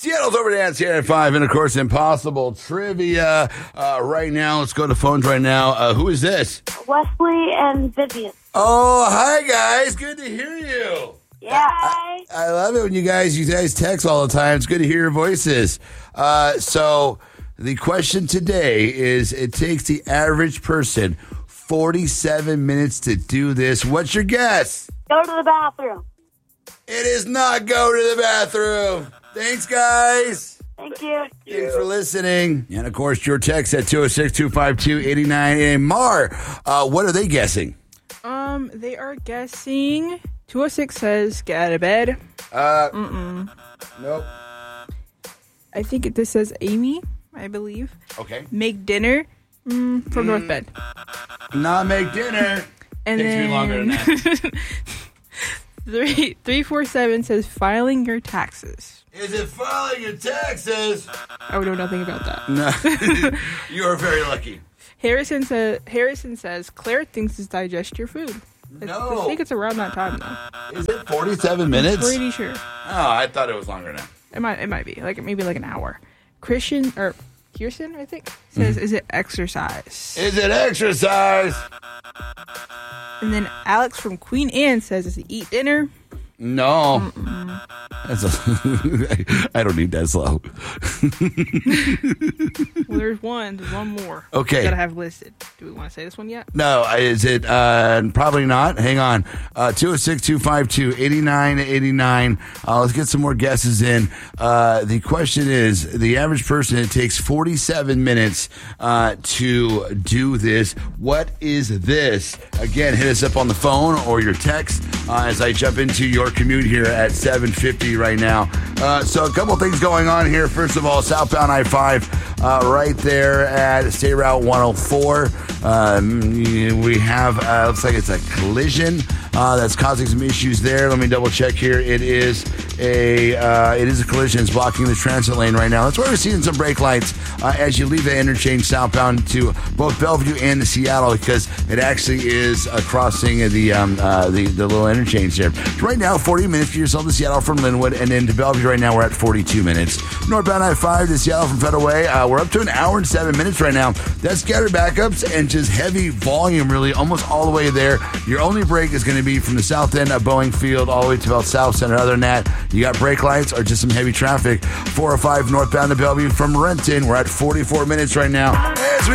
Seattle's Over Dance here at 5, and of course, Impossible Trivia. Right now, let's go to phones right now. Who is this? Wesley and Vivian. Oh, hi, guys. Good to hear you. Yeah. I love it when you guys text all the time. It's good to hear your voices. So the question today is, it takes the average person 47 minutes to do this. What's your guess? Go to the bathroom. It is not go to the bathroom. Thanks, guys. Thank you. Thanks for listening. And, of course, your text at 206-252-8988. Mar, what are they guessing? They are guessing 206 says get out of bed. Nope. I think this says Amy, I believe. Okay. Make dinner from North Bend. Not make dinner. And Takes me longer than that. 347 says filing your taxes. Is it filing your taxes? I would know nothing about that. No. You are very lucky. Harrison says Claire thinks it's digest your food. No. I think it's around that time though. Is it 47 minutes? Pretty sure. Oh, I thought it was longer than that. It might be maybe an hour. Kirsten, I think, says is it exercise? Is it exercise? And then Alex from Queen Anne says is it eat dinner? No. I don't need that slow. Well, there's one more. Okay. That I have listed. Do we want to say this one yet? No. Is it? Probably not. Hang on. 206-252-8989. Let's get some more guesses in. The question is, the average person, it takes 47 minutes to do this. What is this? Again, hit us up on the phone or your text as I jump into your commute here at 7:50 right now. So a couple things going on here. First of all, southbound I-5 right there at State Route 104. We have, looks like it's a collision that's causing some issues there. Let me double check here. It is a collision. It's blocking the transit lane right now. That's why we're seeing some brake lights as you leave the interchange southbound to both Bellevue and Seattle, because it actually is crossing the little interchange there. Right now, 40 minutes. Get yourself to Seattle from Linwood, and then to Bellevue right now, we're at 42 minutes. Northbound I-5 to Seattle from Federal Way, we're up to an hour and 7 minutes right now. That's scattered backups and just heavy volume, really, almost all the way there. Your only break is going to be from the south end of Boeing Field all the way to about South Center. Other than that, you got brake lights or just some heavy traffic. 405 northbound to Bellevue from Renton. We're at 44 minutes right now. As we